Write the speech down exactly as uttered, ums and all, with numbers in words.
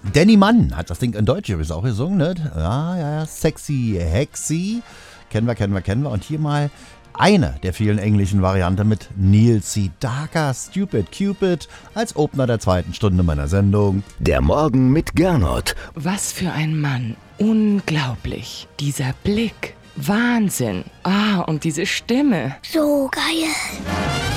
Danny Mann hat das Ding in Deutsch übrigens auch gesungen, ne? Ja, ja, ja, Sexy Hexy. Kennen wir, kennen wir, kennen wir. Und hier mal eine der vielen englischen Varianten mit Neil Sedaka, Stupid Cupid, als Opener der zweiten Stunde meiner Sendung. Der Morgen mit Gernot. Was für ein Mann. Unglaublich. Dieser Blick. Wahnsinn. Ah, und diese Stimme. So geil.